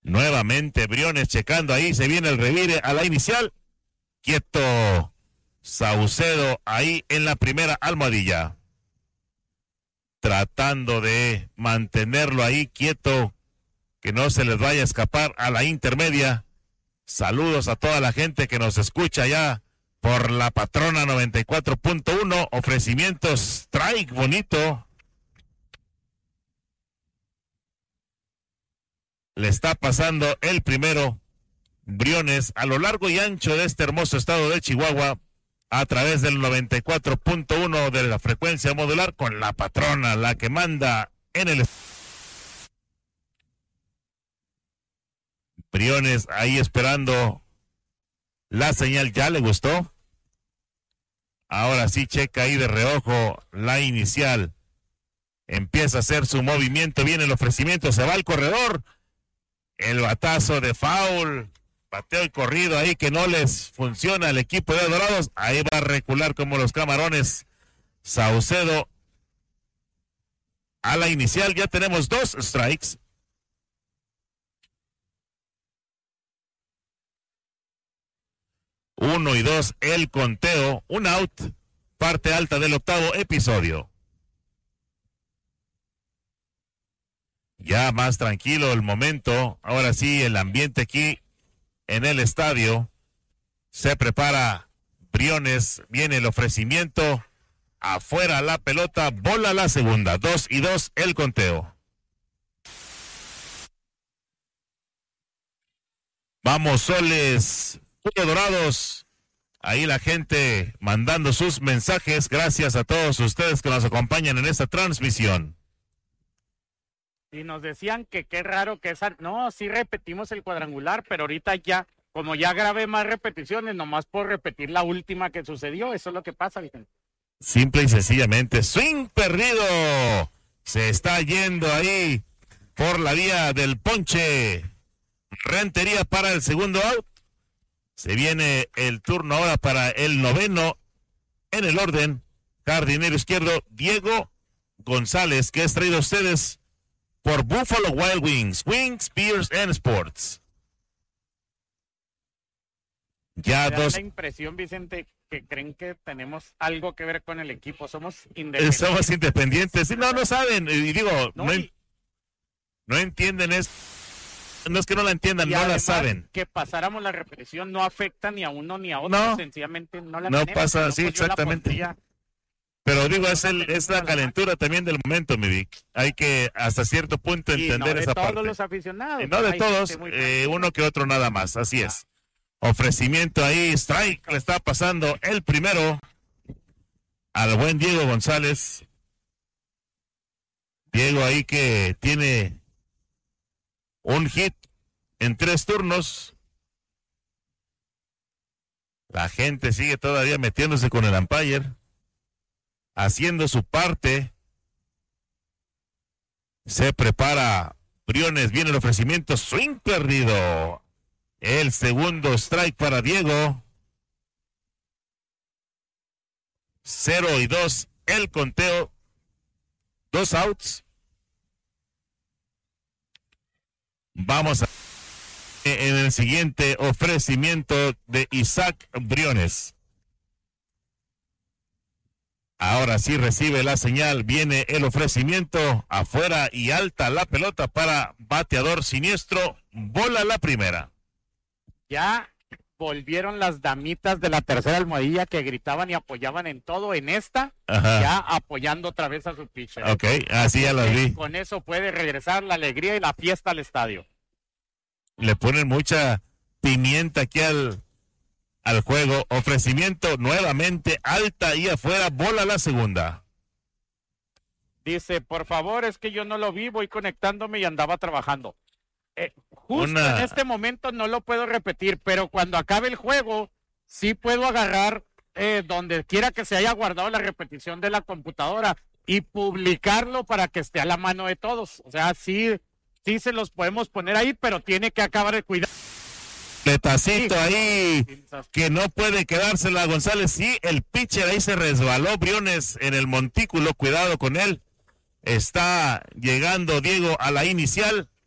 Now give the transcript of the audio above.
Nuevamente Briones checando ahí, se viene el revire a la inicial. Quieto Saucedo ahí en la primera almohadilla. Tratando de mantenerlo ahí quieto, que no se les vaya a escapar a la intermedia. Saludos a toda la gente que nos escucha ya por la Patrona 94.1. Ofrecimientos strike bonito. Le está pasando el primero Briones a lo largo y ancho de este hermoso estado de Chihuahua a través del 94.1 de la frecuencia modular con la Patrona, la que manda en el... Briones ahí esperando la señal, ¿ya le gustó? Ahora sí checa ahí de reojo la inicial. Empieza a hacer su movimiento, viene el ofrecimiento, se va al corredor. El batazo de foul, bateo y corrido ahí que no les funciona al equipo de Dorados. Ahí va a recular como los Camarones. Saucedo a la inicial, ya tenemos 2 strikes. Uno y 2 el conteo, un out, parte alta del octavo episodio. Ya más tranquilo el momento, ahora sí el ambiente aquí en el estadio. Se prepara Briones, viene el ofrecimiento, afuera la pelota, bola la segunda, 2 y 2 el conteo. Vamos Soles, Dorados, ahí la gente mandando sus mensajes, gracias a todos ustedes que nos acompañan en esta transmisión. Y nos decían que qué raro que esa... No, sí repetimos el cuadrangular, pero ahorita ya, como ya grabé más repeticiones, nomás por repetir la última que sucedió, eso es lo que pasa, Vicente. Simple y sencillamente, swing perdido. Se está yendo ahí por la vía del ponche. Rentería para el segundo out. Se viene el turno ahora para el noveno en el orden. Jardinero izquierdo, Diego González, que es traído a ustedes por Buffalo Wild Wings, Wings, Beers and Sports. Ya Me da dos. la impresión, Vicente, que creen que tenemos algo que ver con el equipo. Somos independientes. Somos independientes. Sí, no saben. Y digo, no entienden eso. No es que no la entiendan, no la saben. Que pasáramos la repetición no afecta ni a uno ni a otro. No, sencillamente no la no tenemos, pasa, no, sí, pues exactamente. Pero digo, es la calentura también del momento, mi Vic. Hay que hasta cierto punto entender esa parte. No de todos los aficionados. Y no de todos, uno que otro nada más, así es. Ofrecimiento ahí, strike, le está pasando el primero al buen Diego González. Diego ahí que tiene un hit en 3 turnos. La gente sigue todavía metiéndose con el umpire, haciendo su parte. Se prepara Briones, viene el ofrecimiento, swing perdido. El segundo strike para Diego. 0 y 2 el conteo. 2 outs. Vamos a en el siguiente ofrecimiento de Isaac Briones. Ahora sí recibe la señal, viene el ofrecimiento, afuera y alta la pelota para bateador siniestro, bola la primera. Ya volvieron las damitas de la tercera almohadilla que gritaban y apoyaban en todo, en esta, ya apoyando otra vez a su pitcher. Ok, así ya las vi. Con eso puede regresar la alegría y la fiesta al estadio. Le ponen mucha pimienta aquí al juego. Ofrecimiento nuevamente alta y afuera, bola la segunda. Dice, por favor, es que yo no lo vi, voy conectándome y andaba trabajando. Justo en este momento no lo puedo repetir, pero cuando acabe el juego, sí puedo agarrar donde quiera que se haya guardado la repetición de la computadora y publicarlo para que esté a la mano de todos. O sea, sí se los podemos poner ahí, pero tiene que acabar de cuidar. Letacito ahí, que no puede quedársela González. Sí, el pitcher ahí se resbaló, Briones en el montículo, cuidado con él. Está llegando Diego a la inicial.